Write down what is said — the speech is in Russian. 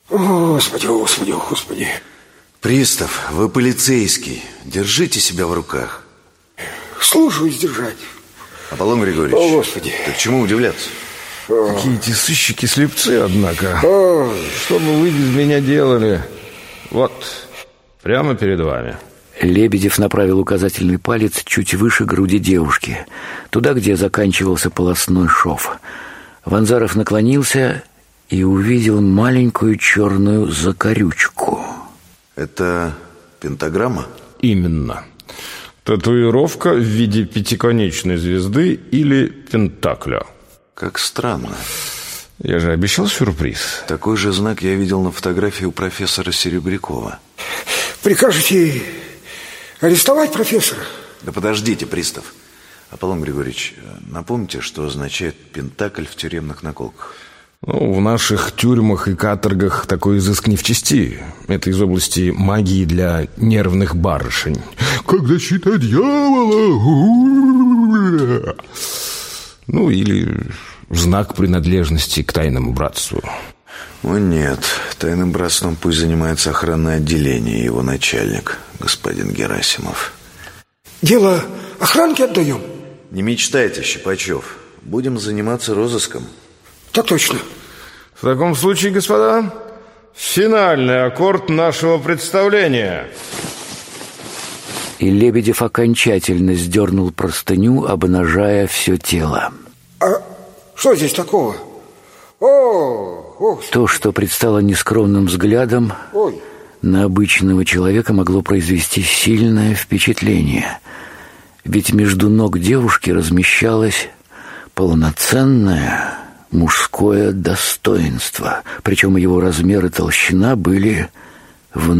Господи, Господи, Господи. Пристав, вы полицейский. Держите себя в руках. Слушаюсь держать. Аполлон Григорьевич, о, Господи. Так чему удивляться? Какие эти сыщики-слепцы, однако. Что бы вы без меня делали? Вот, прямо перед вами. Лебедев направил указательный палец чуть выше груди девушки, туда, где заканчивался полостной шов. Ванзаров наклонился и увидел маленькую черную закорючку. Это пентаграмма? Именно. Татуировка в виде пятиконечной звезды или пентакля. Как странно. Я же обещал сюрприз. Такой же знак я видел на фотографии у профессора Серебрякова. Прикажете арестовать профессора? Да подождите, пристав. Аполлон Григорьевич, напомните, что означает пентакль в тюремных наколках? Ну, в наших тюрьмах и каторгах такой изыск не в чести. Это из области магии для нервных барышень. Как защита дьявола. Ну, или знак принадлежности к тайному братству. О нет, тайным братством пусть занимается охранное отделение и его начальник, господин Герасимов. Дело охранке отдаем? Не мечтайте, Щипачев. Будем заниматься розыском. Так точно. В таком случае, господа, финальный аккорд нашего представления. И Лебедев окончательно сдернул простыню, обнажая все тело. А что здесь такого? О, то, что предстало нескромным взглядом, ой. На обычного человека могло произвести сильное впечатление. Ведь между ног девушки размещалось полноценное мужское достоинство, причем его размер и толщина были в